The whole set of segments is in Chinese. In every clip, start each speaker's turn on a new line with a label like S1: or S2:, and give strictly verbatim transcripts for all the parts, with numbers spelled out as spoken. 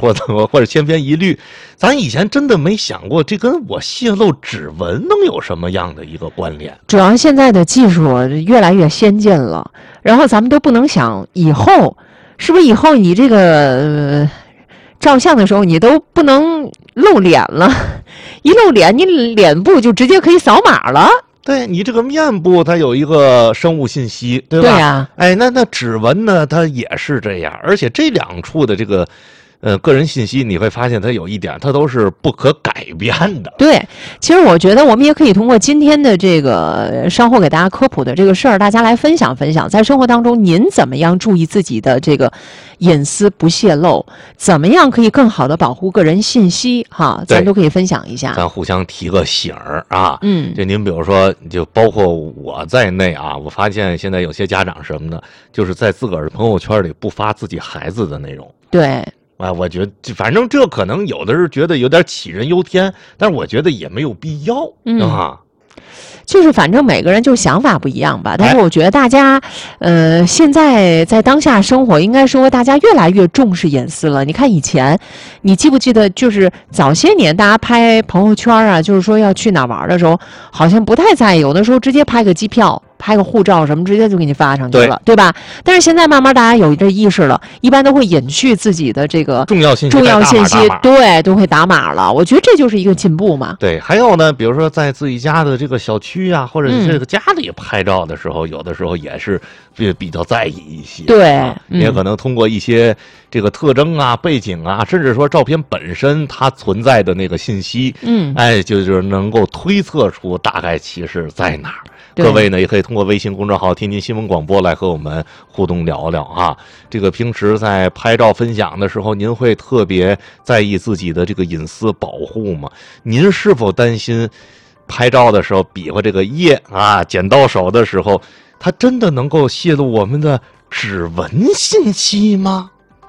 S1: 或者或者千篇一律，咱以前真的没想过这跟我泄露指纹能有什么样的一个关联。
S2: 主要现在的技术越来越先进了，然后咱们都不能想以后是不是以后你这个、呃、照相的时候你都不能露脸了，一露脸你脸部就直接可以扫码了。
S1: 对，你这个面部它有一个生物信息，对吧？
S2: 对呀，
S1: 哎，那那指纹呢，它也是这样，而且这两处的这个呃个人信息，你会发现它有一点，它都是不可改变的。
S2: 对，其实我觉得我们也可以通过今天的这个稍后给大家科普的这个事儿，大家来分享分享，在生活当中您怎么样注意自己的这个隐私不泄露，怎么样可以更好的保护个人信息哈，咱都可以分享一下。
S1: 咱互相提个醒儿啊，
S2: 嗯，
S1: 就您比如说，就包括我在内啊，我发现现在有些家长什么的，就是在自个儿的朋友圈里不发自己孩子的内容。
S2: 对。
S1: 啊，我觉得反正这可能有的是觉得有点杞人忧天，但是我觉得也没有必要、嗯、啊。
S2: 就是反正每个人就想法不一样吧，但是我觉得大家，呃，现在在当下生活，应该说大家越来越重视隐私了。你看以前，你记不记得，就是早些年大家拍朋友圈啊，就是说要去哪玩的时候，好像不太在意，有的时候直接拍个机票。拍个护照什么直接就给你发上去了， 对, 对吧？但是现在慢慢大家有这意识了，一般都会隐去自己的这个
S1: 重要信息，
S2: 重要信息，对，都会打码了。我觉得这就是一个进步嘛。
S1: 对，还有呢，比如说在自己家的这个小区啊，或者是这个家里拍照的时候，嗯、有的时候也是比比较在意一些。
S2: 对、
S1: 啊，也可能通过一些这个特征啊、背景啊，甚至说照片本身它存在的那个信息，
S2: 嗯，
S1: 哎，就是能够推测出大概其实在哪儿。各位呢，也可以通过微信公众号“天津新闻广播”来和我们互动聊聊啊。这个平时在拍照分享的时候，您会特别在意自己的这个隐私保护吗？您是否担心拍照的时候比划这个耶啊，剪刀手的时候，它真的能够泄露我们的指纹信息吗？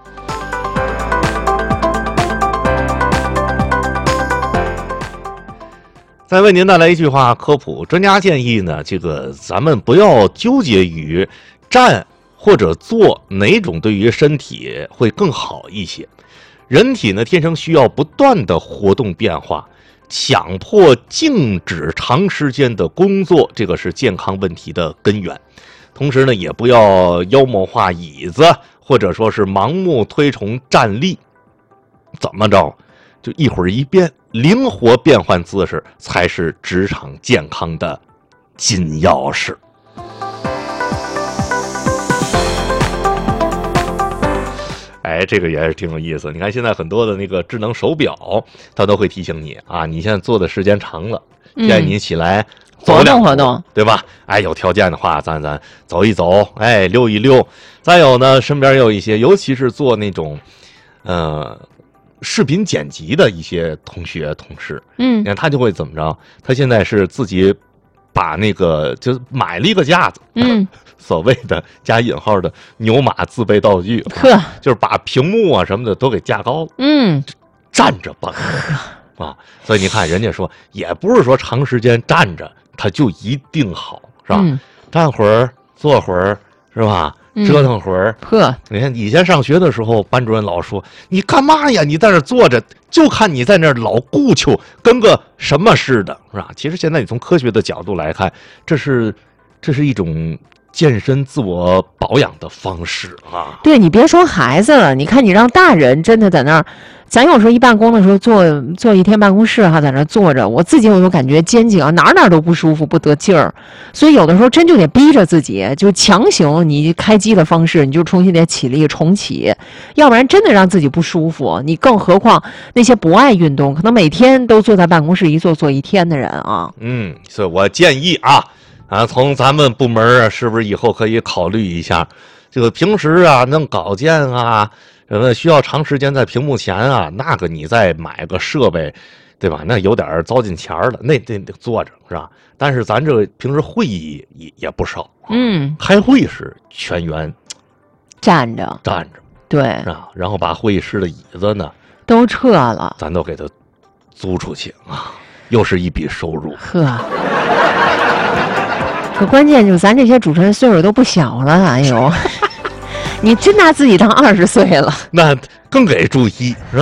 S1: 再为您带来一句话科普，专家建议呢，这个咱们不要纠结于站或者坐哪种对于身体会更好一些。人体呢天生需要不断的活动变化，强迫静止长时间的工作，这个是健康问题的根源。同时呢，也不要妖魔化椅子，或者说是盲目推崇站立。怎么着？就一会儿一变，灵活变换姿势才是职场健康的金钥匙。哎，这个也是挺有意思。你看现在很多的那个智能手表，它都会提醒你啊，你现在坐的时间长了，建议你起来走两步，
S2: 活动活动，
S1: 对吧？哎，有条件的话，咱咱走一走，哎，溜一溜。再有呢，身边也有一些，尤其是做那种，呃。视频剪辑的一些同学同事，
S2: 嗯，
S1: 你看他就会怎么着？他现在是自己把那个就买了一个架子，
S2: 嗯，
S1: 所谓的加引号的牛马自备道具，
S2: 呵，
S1: 就是把屏幕啊什么的都给架高了，
S2: 嗯，
S1: 站着办啊。所以你看，人家说也不是说长时间站着他就一定好，是吧？
S2: 嗯、
S1: 站会儿，坐会儿，是吧？折腾会儿，
S2: 呵、嗯，
S1: 你看以前上学的时候，班主任老说：“你干嘛呀？你在那坐着，就看你在那老顾求，跟个什么似的，是吧？”其实现在你从科学的角度来看，这是这是一种健身自我保养的方式啊。
S2: 对，你别说孩子了，你看你让大人真的在那儿，咱有时候一办公的时候坐坐一天办公室哈，在那儿坐着，我自己我都感觉肩颈啊哪哪都不舒服，不得劲儿。所以有的时候真就得逼着自己，就强行你开机的方式，你就重新得起立重启，要不然真的让自己不舒服。你更何况那些不爱运动，可能每天都坐在办公室一坐坐一天的人啊。
S1: 嗯，所以我建议啊啊，从咱们部门啊，是不是以后可以考虑一下，这个平时啊弄稿件啊。什么需要长时间在屏幕前啊？那个你再买个设备，对吧？那有点糟践钱了，那那得坐着是吧？但是咱这个平时会议也也不少，
S2: 嗯，
S1: 开会时全员
S2: 站着
S1: 站着，
S2: 对，
S1: 是吧？然后把会议室的椅子呢
S2: 都撤了，
S1: 咱都给他租出去啊，又是一笔收入。
S2: 呵，可关键就是咱这些主持人岁数都不小了，哎呦。你真拿自己当二十岁了，
S1: 那更给注意，是吧？